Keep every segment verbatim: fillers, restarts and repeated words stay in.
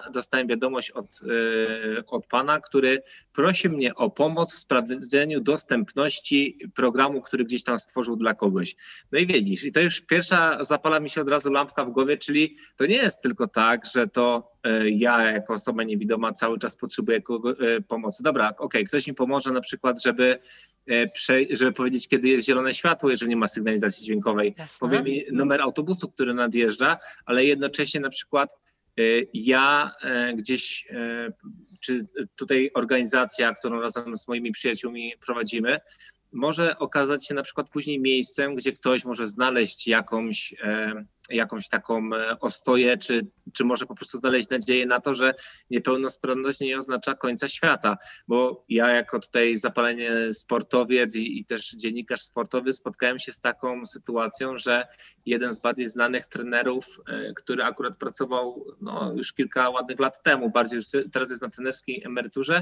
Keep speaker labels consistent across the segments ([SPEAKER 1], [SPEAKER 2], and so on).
[SPEAKER 1] dostałem wiadomość od, od pana, który prosi mnie o pomoc w sprawdzeniu dostępności programu, który gdzieś tam stworzył dla kogoś. No i widzisz, i to już pierwsza zapala mi się od razu lampka w głowie, czyli to nie jest tylko tak, że to ja jako osoba niewidoma cały czas potrzebuję pomocy. Dobra, okej, okay, ktoś mi pomoże na przykład, żeby, żeby powiedzieć, kiedy jest zielone światło, jeżeli nie ma sygnalizacji dźwiękowej.
[SPEAKER 2] Jasne.
[SPEAKER 1] Powie mi numer autobusu, który nadjeżdża, ale jednocześnie na przykład ja gdzieś, czy tutaj organizacja, którą razem z moimi przyjaciółmi prowadzimy, może okazać się na przykład później miejscem, gdzie ktoś może znaleźć jakąś, jakąś taką ostoję, czy, czy może po prostu znaleźć nadzieję na to, że niepełnosprawność nie oznacza końca świata. Bo ja jako tutaj zapalenie sportowiec i, i też dziennikarz sportowy spotkałem się z taką sytuacją, że jeden z bardziej znanych trenerów, który akurat pracował no, już kilka ładnych lat temu, bardziej już teraz jest na trenerskiej emeryturze,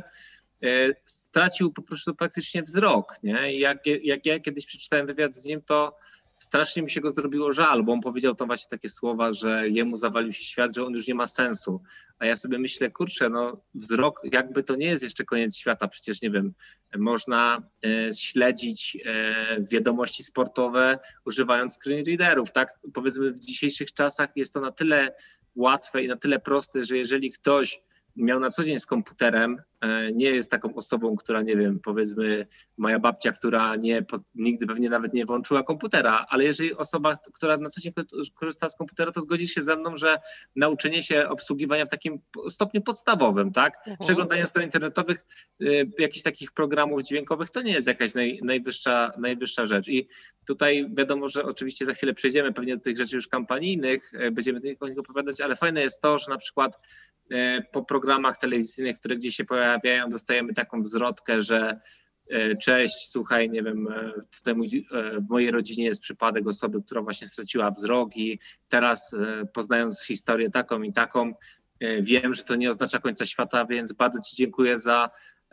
[SPEAKER 1] stracił po prostu praktycznie wzrok. Nie? I jak, jak ja kiedyś przeczytałem wywiad z nim, to strasznie mi się go zrobiło żal, bo on powiedział to właśnie takie słowa, że jemu zawalił się świat, że on już nie ma sensu. A ja sobie myślę, kurczę, no wzrok jakby to nie jest jeszcze koniec świata, przecież nie wiem, można e, śledzić e, wiadomości sportowe używając screen readerów, tak? Powiedzmy w dzisiejszych czasach jest to na tyle łatwe i na tyle proste, że jeżeli ktoś miał na co dzień z komputerem, nie jest taką osobą, która, nie wiem, powiedzmy moja babcia, która nie, nigdy pewnie nawet nie włączyła komputera, ale jeżeli osoba, która na co dzień korzysta z komputera, to zgodzi się ze mną, że nauczenie się obsługiwania w takim stopniu podstawowym, tak? Uh-huh. Przeglądanie stron internetowych, jakichś takich programów dźwiękowych, to nie jest jakaś naj, najwyższa, najwyższa rzecz. I tutaj wiadomo, że oczywiście za chwilę przejdziemy pewnie do tych rzeczy już kampanijnych, będziemy o nich opowiadać, ale fajne jest to, że na przykład po programach telewizyjnych, które gdzieś się pojawiają, dostajemy taką zwrotkę, że cześć, słuchaj, nie wiem, tutaj mój, w mojej rodzinie jest przypadek osoby, która właśnie straciła wzrok i teraz poznając historię taką i taką, wiem, że to nie oznacza końca świata, więc bardzo ci dziękuję za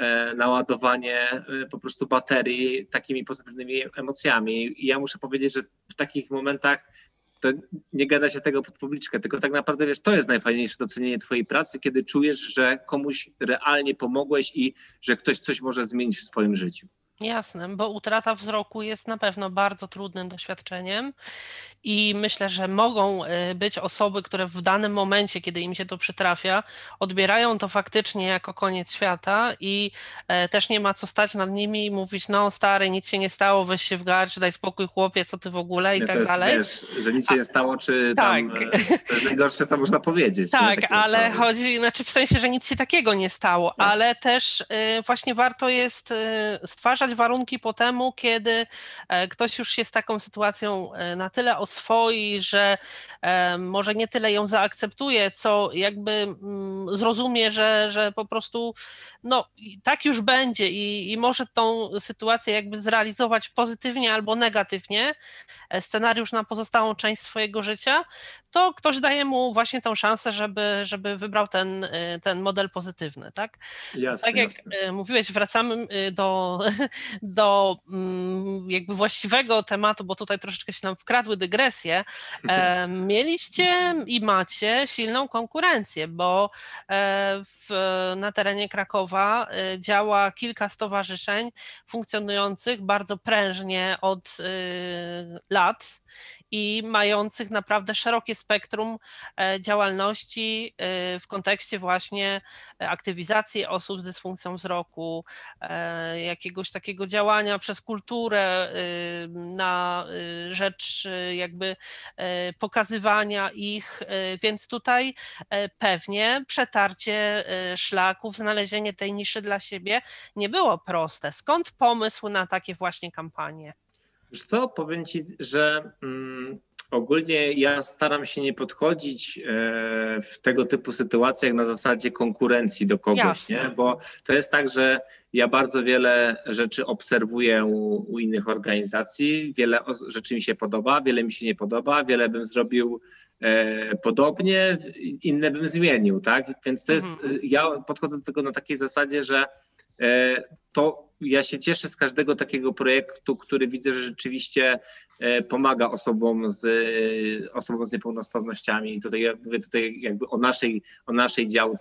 [SPEAKER 1] naładowanie po prostu baterii takimi pozytywnymi emocjami. I ja muszę powiedzieć, że w takich momentach to nie gada się tego pod publiczkę, tylko tak naprawdę, wiesz, to jest najfajniejsze docenienie twojej pracy, kiedy czujesz, że komuś realnie pomogłeś i że ktoś coś może zmienić w swoim życiu.
[SPEAKER 2] Jasne, bo utrata wzroku jest na pewno bardzo trudnym doświadczeniem i myślę, że mogą być osoby, które w danym momencie, kiedy im się to przytrafia, odbierają to faktycznie jako koniec świata i też nie ma co stać nad nimi i mówić, no stary, nic się nie stało, weź się w garść, daj spokój chłopie, co ty w ogóle i
[SPEAKER 1] nie,
[SPEAKER 2] tak
[SPEAKER 1] to jest,
[SPEAKER 2] dalej.
[SPEAKER 1] Wiesz, że nic się nie stało, czy
[SPEAKER 2] tak.
[SPEAKER 1] tam to jest najgorsze, co można powiedzieć.
[SPEAKER 2] Tak, ale osoby. chodzi, znaczy w sensie, że nic się takiego nie stało, tak. ale też właśnie warto jest stwarzać warunki po temu, kiedy ktoś już się z taką sytuacją na tyle oswoi, że może nie tyle ją zaakceptuje, co jakby zrozumie, że, że po prostu no tak już będzie i, i może tą sytuację jakby zrealizować pozytywnie albo negatywnie, scenariusz na pozostałą część swojego życia, to ktoś daje mu właśnie tę szansę, żeby, żeby wybrał ten, ten model pozytywny, tak?
[SPEAKER 1] Jasne,
[SPEAKER 2] tak jak
[SPEAKER 1] jasne.
[SPEAKER 2] mówiłeś, wracamy do, do jakby właściwego tematu, bo tutaj troszeczkę się nam wkradły dygresje. Mieliście i macie silną konkurencję, bo w, na terenie Krakowa działa kilka stowarzyszeń funkcjonujących bardzo prężnie od lat i mających naprawdę szerokie spektrum działalności w kontekście właśnie aktywizacji osób z dysfunkcją wzroku, jakiegoś takiego działania przez kulturę na rzecz jakby pokazywania ich, więc tutaj pewnie przetarcie szlaków, znalezienie tej niszy dla siebie nie było proste. Skąd pomysł na takie właśnie kampanie?
[SPEAKER 1] Wiesz co, powiem ci, że mm, ogólnie ja staram się nie podchodzić e, w tego typu sytuacjach na zasadzie konkurencji do kogoś, nie? Bo to jest tak, że ja bardzo wiele rzeczy obserwuję u, u innych organizacji, wiele rzeczy mi się podoba, wiele mi się nie podoba, wiele bym zrobił e, podobnie, inne bym zmienił, tak? Więc to jest, mhm. ja podchodzę do tego na takiej zasadzie, że e, to ja się cieszę z każdego takiego projektu, który widzę, że rzeczywiście pomaga osobom z, osobom z niepełnosprawnościami. Tutaj ja mówię tutaj jakby o naszej, o naszej działce.